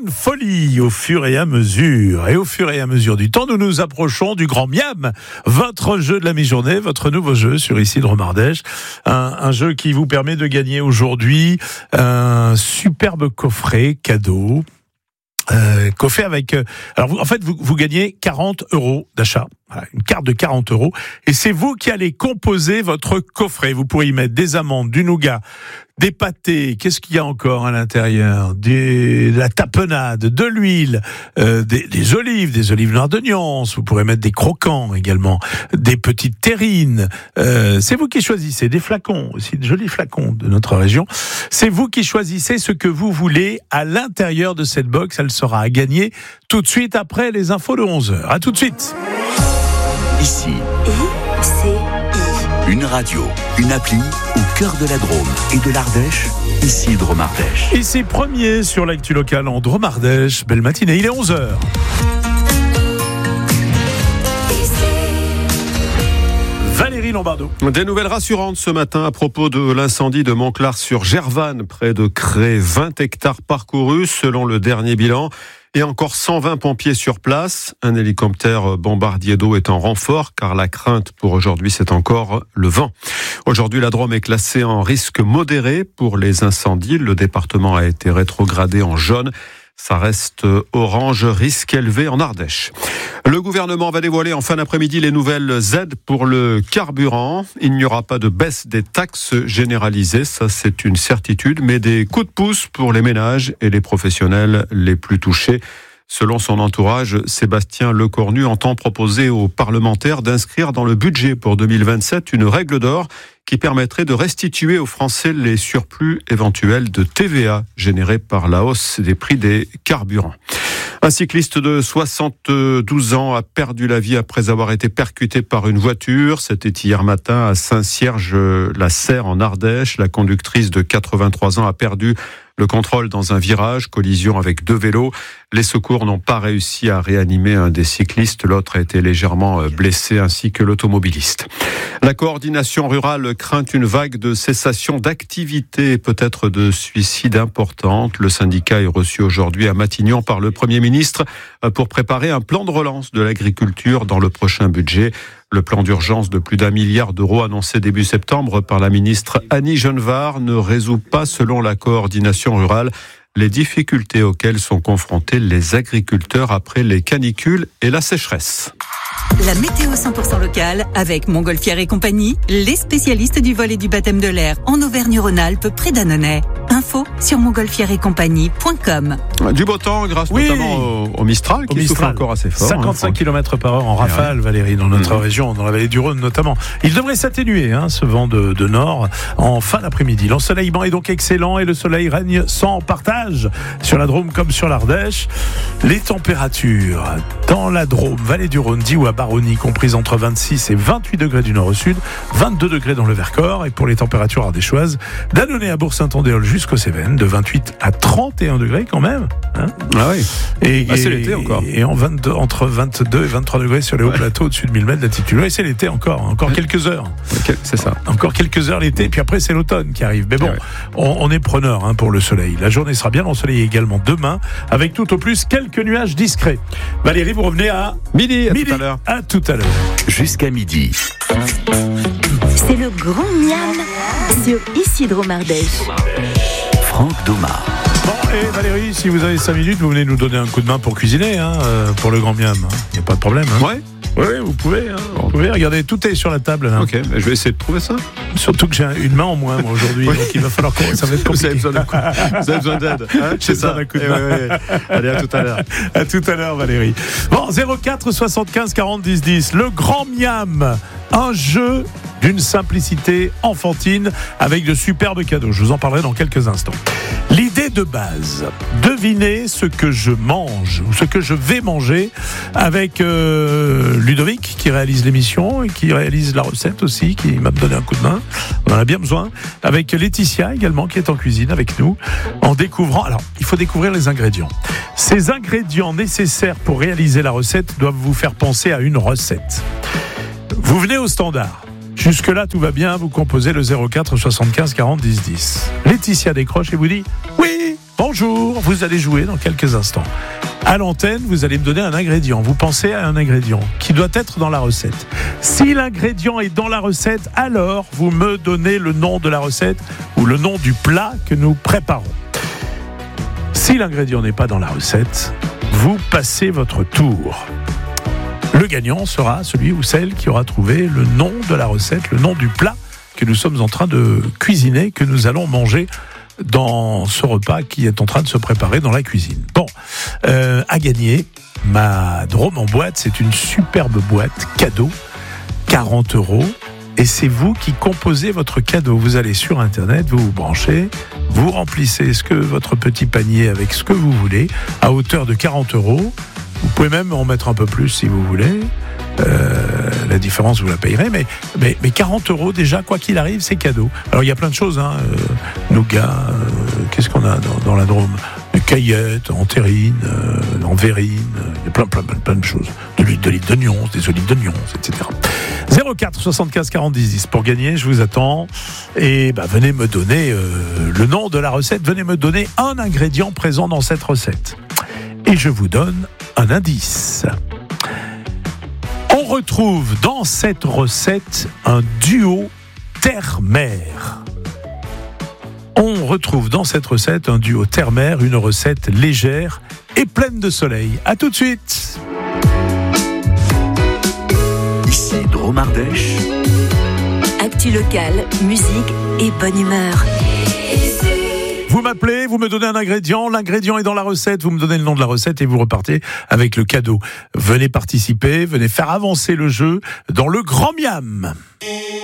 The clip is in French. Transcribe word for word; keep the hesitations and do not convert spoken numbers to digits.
une folie au fur et à mesure. Et au fur et à mesure du temps, nous nous approchons du Grand Miam, votre jeu de la mi-journée, votre nouveau jeu sur Isidre Mardèche. Un, un jeu qui vous permet de gagner aujourd'hui un superbe coffret cadeau. Euh, coffret avec... Euh, alors, vous, en fait, vous, vous gagnez quarante euros d'achat. Voilà, une carte de quarante euros. Et c'est vous qui allez composer votre coffret. Vous pourrez y mettre des amandes, du nougat, des pâtés. Qu'est-ce qu'il y a encore à l'intérieur? Des, de la tapenade, de l'huile, euh, des, des olives, des olives noires de Nyons. Vous pourrez mettre des croquants également, des petites terrines. Euh, c'est vous qui choisissez. Des flacons aussi, de jolis flacons de notre région. C'est vous qui choisissez ce que vous voulez à l'intérieur de cette box. Elle sera à gagner tout de suite après les infos de onze heures. À tout de suite. Ici, I C I. une radio, une appli au cœur de la Drôme et de l'Ardèche, Isidre Mardèche. Ici premier sur l'actu locale en Drôme Ardèche. Belle matinée, il est onze heures. Valérie Lombardo. Des nouvelles rassurantes ce matin à propos de l'incendie de Montclar-sur-Gervanne, près de Cré. vingt hectares parcourus selon le dernier bilan. Et encore cent vingt pompiers sur place. Un hélicoptère bombardier d'eau est en renfort, car la crainte pour aujourd'hui, c'est encore le vent. Aujourd'hui, la Drôme est classée en risque modéré pour les incendies. Le département a été rétrogradé en jaune. Ça reste orange, risque élevé en Ardèche. Le gouvernement va dévoiler en fin d'après-midi les nouvelles aides pour le carburant. Il n'y aura pas de baisse des taxes généralisées, ça c'est une certitude, mais des coups de pouce pour les ménages et les professionnels les plus touchés. Selon son entourage, Sébastien Lecornu entend proposer aux parlementaires d'inscrire dans le budget pour deux mille vingt-sept une règle d'or qui permettrait de restituer aux Français les surplus éventuels de T V A générés par la hausse des prix des carburants. Un cycliste de soixante-douze ans a perdu la vie après avoir été percuté par une voiture. C'était hier matin à Saint-Cierge-la-Serre en Ardèche. La conductrice de quatre-vingt-trois ans a perdu le contrôle dans un virage, collision avec deux vélos. Les secours n'ont pas réussi à réanimer un des cyclistes. L'autre a été légèrement blessé, ainsi que l'automobiliste. La coordination rurale craint une vague de cessation d'activité et peut-être de suicide importante. Le syndicat est reçu aujourd'hui à Matignon par le Premier ministre pour préparer un plan de relance de l'agriculture dans le prochain budget. Le plan d'urgence de plus d'un milliard d'euros annoncé début septembre par la ministre Annie Genevard ne résout pas, selon la coordination rurale, les difficultés auxquelles sont confrontés les agriculteurs après les canicules et la sécheresse. La météo cent pour cent locale avec Montgolfière et compagnie, les spécialistes du vol et du baptême de l'air en Auvergne-Rhône-Alpes près d'Annonay. Info sur montgolfière et compagnie point com. Du beau temps grâce oui. notamment au, au Mistral au qui Mistral. souffle encore assez fort. cinquante-cinq hein, kilomètres par heure en rafale, ouais. Valérie, dans notre mmh. région, dans la vallée du Rhône notamment. Il devrait s'atténuer, hein, ce vent de, de nord, en fin d'après-midi. L'ensoleillement est donc excellent et le soleil règne sans partage sur la Drôme comme sur l'Ardèche. Les températures dans la Drôme, vallée du Rhône, Diois, Baronnie, comprises entre vingt-six et vingt-huit degrés du nord au sud, vingt-deux degrés dans le Vercors, et pour les températures ardéchoises, d'Annonay à Bourg-Saint-Andéol jusqu'aux Cévennes, de vingt-huit à trente et un degrés quand même. Hein ah oui. Et, ah, c'est l'été encore. Et en vingt-deux, entre vingt-deux et vingt-trois degrés sur les hauts ouais. plateaux au-dessus de mille mètres d'altitude. Et c'est l'été encore, encore ouais. quelques heures. C'est ça. Encore quelques heures l'été, puis après c'est l'automne qui arrive. Mais bon, ouais. on, on est preneur hein, pour le soleil. La journée sera bien ensoleillée également demain, avec tout au plus quelques nuages discrets. Valérie, vous revenez à midi. À midi. tout à l'heure. À tout à l'heure. Jusqu'à midi. C'est le Grand Miam sur Isidre Mardèche. Franck Doma. Bon, et Valérie, si vous avez cinq minutes, vous venez nous donner un coup de main pour cuisiner, hein, pour le Grand Miam. Il n'y a pas de problème. Hein. Ouais. Oui, vous pouvez. Hein, vous pouvez. Regardez, tout est sur la table. Là. Ok, je vais essayer de trouver ça. Surtout que j'ai une main en moins moi, aujourd'hui, oui. donc il va falloir qu'on. Ça va être compliqué. Vous avez besoin, coup... Vous avez besoin d'aide. Hein, c'est ça. Coup de main. Ouais, ouais. Allez, à tout à l'heure. À tout à l'heure, Valérie. Bon, zéro quatre soixante-quinze quarante dix dix. Le Grand Miam, un jeu d'une simplicité enfantine avec de superbes cadeaux. Je vous en parlerai dans quelques instants. L'idée de base, devinez ce que je mange ou ce que je vais manger avec euh, Ludovic qui réalise l'émission et qui réalise la recette aussi, qui m'a donné un coup de main. On en a bien besoin. Avec Laetitia également qui est en cuisine avec nous en découvrant. Alors, il faut découvrir les ingrédients. Ces ingrédients nécessaires pour réaliser la recette doivent vous faire penser à une recette. Vous venez au standard. Jusque-là, tout va bien, vous composez le zéro quatre soixante-quinze quarante dix dix. Laetitia décroche et vous dit « Oui, Bonjour, vous allez jouer dans quelques instants. À l'antenne, vous allez me donner un ingrédient. Vous pensez à un ingrédient qui doit être dans la recette. Si l'ingrédient est dans la recette, alors vous me donnez le nom de la recette ou le nom du plat que nous préparons. Si l'ingrédient n'est pas dans la recette, vous passez votre tour. Le gagnant sera celui ou celle qui aura trouvé le nom de la recette, le nom du plat que nous sommes en train de cuisiner, que nous allons manger dans ce repas qui est en train de se préparer dans la cuisine. Bon, euh, à gagner, ma Drôme en boîte, c'est une superbe boîte cadeau, quarante euros, et c'est vous qui composez votre cadeau. Vous allez sur Internet, vous vous branchez, vous remplissez ce que votre petit panier avec ce que vous voulez, à hauteur de quarante euros. Vous pouvez même en mettre un peu plus si vous voulez. Euh, la différence vous la payerez, mais, mais, mais quarante euros déjà, quoi qu'il arrive, c'est cadeau. Alors il y a plein de choses, hein, euh, nougat, euh, qu'est-ce qu'on a dans, dans la Drôme, des caillettes, en terrine, euh, en verrine, euh, il y a plein, plein, plein, plein de choses, de l'huile d'olive d'oignon, des olives d'oignon, et cetera. zéro quatre soixante-quinze quarante dix dix pour gagner, je vous attends, et bah, venez me donner euh, le nom de la recette, venez me donner un ingrédient présent dans cette recette, et je vous donne un indice. On retrouve dans cette recette un duo terre-mer. On retrouve dans cette recette un duo terre-mer, une recette légère et pleine de soleil. À tout de suite. Ici Drôme Ardèche. Actu locale, musique et bonne humeur. Vous m'appelez, vous me donnez un ingrédient, l'ingrédient est dans la recette, vous me donnez le nom de la recette et vous repartez avec le cadeau. Venez participer, venez faire avancer le jeu dans le Grand Miam.